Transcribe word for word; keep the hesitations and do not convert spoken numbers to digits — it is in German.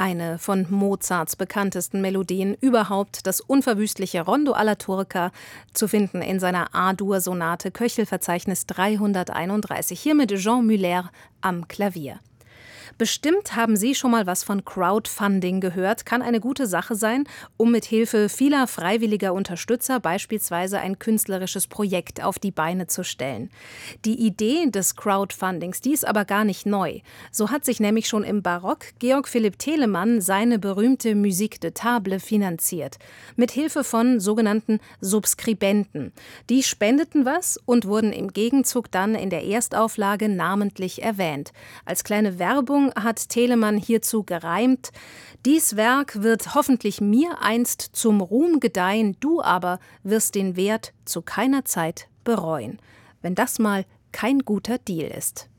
Eine von Mozarts bekanntesten Melodien überhaupt, das unverwüstliche Rondo alla Turca, zu finden in seiner A-Dur-Sonate Köchelverzeichnis dreihunderteinunddreißig, hier mit Jean Müller am Klavier. Bestimmt haben Sie schon mal was von Crowdfunding gehört, kann eine gute Sache sein, um mit Hilfe vieler freiwilliger Unterstützer beispielsweise ein künstlerisches Projekt auf die Beine zu stellen. Die Idee des Crowdfundings, die ist aber gar nicht neu. So hat sich nämlich schon im Barock Georg Philipp Telemann seine berühmte Musique de Table finanziert, mit Hilfe von sogenannten Subskribenten. Die spendeten was und wurden im Gegenzug dann in der Erstauflage namentlich erwähnt. Als kleine Werbung hat Telemann hierzu gereimt: Dies Werk wird hoffentlich mir einst zum Ruhm gedeihen, du aber wirst den Wert zu keiner Zeit bereuen. Wenn das mal kein guter Deal ist.